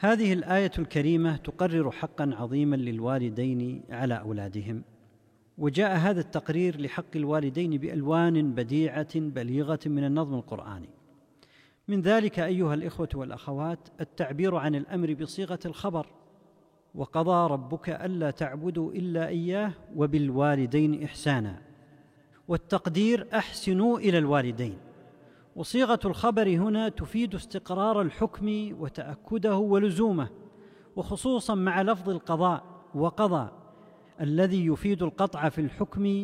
هذه الآية الكريمة تقرر حقا عظيما للوالدين على أولادهم، وجاء هذا التقرير لحق الوالدين بألوان بديعة بليغة من النظم القرآني. من ذلك أيها الإخوة والأخوات التعبير عن الأمر بصيغة الخبر: وقضى ربك ألا تعبدوا إلا إياه وبالوالدين إحسانا، والتقدير: أحسنوا إلى الوالدين. وصيغة الخبر هنا تفيد استقرار الحكم وتأكده ولزومه، وخصوصا مع لفظ القضاء وقضى الذي يفيد القطع في الحكم